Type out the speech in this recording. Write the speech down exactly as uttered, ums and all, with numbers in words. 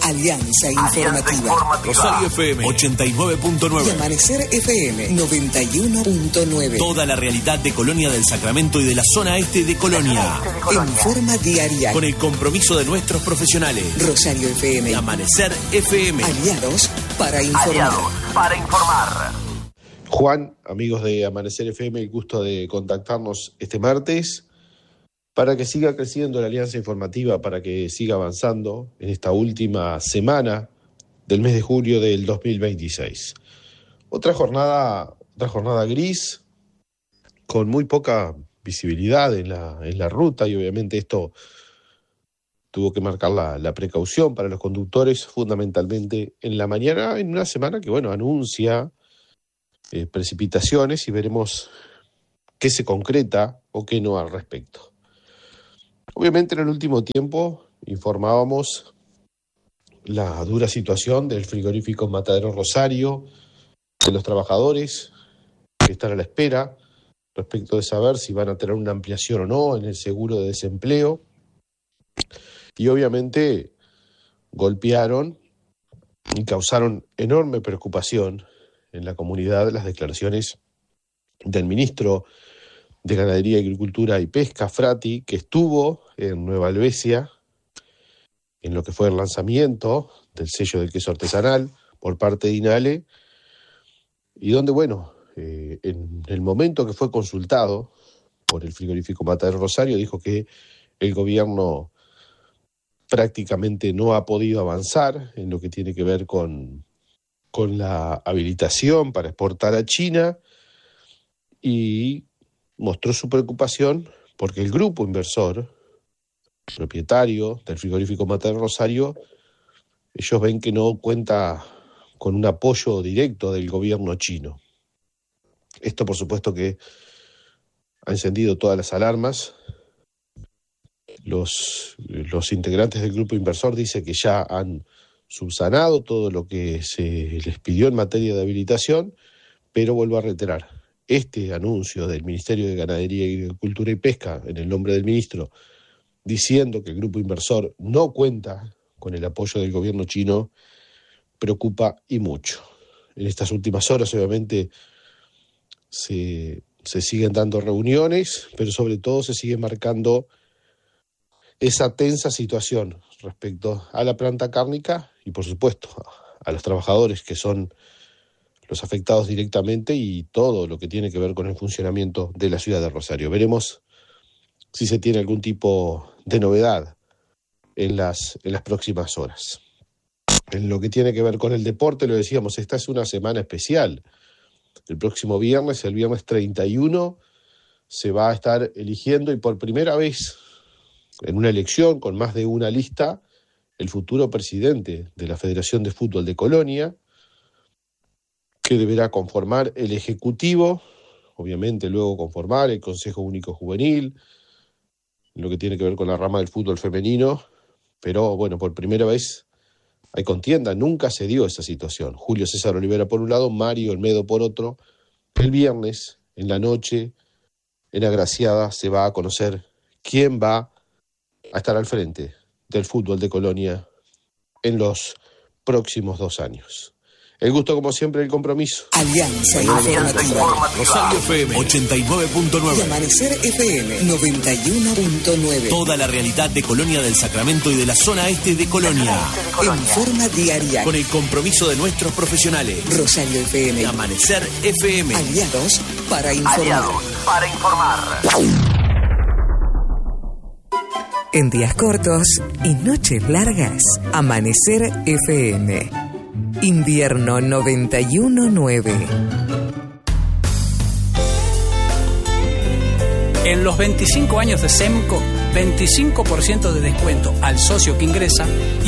Alianza Informativa. Alianza Informativa. Rosario F M ochenta y nueve punto nueve. Y Amanecer F M noventa y uno punto nueve. Toda la realidad de Colonia del Sacramento y de la zona este de Colonia. De Colonia. En forma diaria. Con el compromiso de nuestros profesionales. Rosario F M. Y Amanecer F M. Aliados para informar. Aliados para informar. Juan, amigos de Amanecer F M, el gusto de contactarnos este martes para que siga creciendo la Alianza Informativa, para que siga avanzando en esta última semana del mes de julio del dos mil veintiséis. Otra jornada, otra jornada gris, con muy poca visibilidad en la, en la ruta, y obviamente esto tuvo que marcar la, la precaución para los conductores, fundamentalmente en la mañana, en una semana que, bueno, anuncia eh, precipitaciones, y veremos qué se concreta o qué no al respecto. Obviamente en el último tiempo informábamos la dura situación del frigorífico Matadero Rosario, de los trabajadores que están a la espera respecto de saber si van a tener una ampliación o no en el seguro de desempleo. Y obviamente golpearon y causaron enorme preocupación en la comunidad las declaraciones del ministro de Ganadería, Agricultura y Pesca, Frati, que estuvo en Nueva Helvecia en lo que fue el lanzamiento del sello del queso artesanal por parte de INALE, y donde, bueno, eh, en el momento que fue consultado por el frigorífico Matadero Rosario, dijo que el gobierno prácticamente no ha podido avanzar en lo que tiene que ver con, con la habilitación para exportar a China, y mostró su preocupación porque el grupo inversor, propietario del frigorífico Matadero Rosario, ellos ven que no cuenta con un apoyo directo del gobierno chino. Esto, por supuesto, que ha encendido todas las alarmas. Los, los integrantes del grupo inversor dicen que ya han subsanado todo lo que se les pidió en materia de habilitación, pero vuelvo a reiterar, este anuncio del Ministerio de Ganadería, Agricultura y Pesca, en el nombre del ministro, diciendo que el grupo inversor no cuenta con el apoyo del gobierno chino, preocupa y mucho. En estas últimas horas, obviamente, se, se siguen dando reuniones, pero sobre todo se sigue marcando esa tensa situación respecto a la planta cárnica y, por supuesto, a los trabajadores que son los afectados directamente, y todo lo que tiene que ver con el funcionamiento de la ciudad de Rosario. Veremos si se tiene algún tipo de novedad en las, en las próximas horas. En lo que tiene que ver con el deporte, lo decíamos, esta es una semana especial. El próximo viernes, el viernes treinta y uno, se va a estar eligiendo, y por primera vez en una elección con más de una lista, el futuro presidente de la Federación de Fútbol de Colonia, que deberá conformar el Ejecutivo, obviamente luego conformar el Consejo Único Juvenil, lo que tiene que ver con la rama del fútbol femenino, pero bueno, por primera vez hay contienda, nunca se dio esa situación. Julio César Olivera por un lado, Mario Olmedo por otro. El viernes, en la noche, en Agraciada, se va a conocer quién va a estar al frente del fútbol de Colonia en los próximos dos años. El gusto, como siempre, el compromiso. Alianza, Alianza Informativa. Informativa. Rosario F M ochenta y nueve punto Y nueve. Amanecer F M noventa y uno punto nueve. Toda la realidad de Colonia del Sacramento y de la zona este de Colonia. En forma diaria. Con el compromiso de nuestros profesionales. Rosario F M. Y Amanecer F M. Aliados para informar. Aliados para informar. En días cortos y noches largas, Amanecer F M. Invierno noventa y uno punto nueve. En los veinticinco años de SEMCO, veinticinco por ciento de descuento al socio que ingresa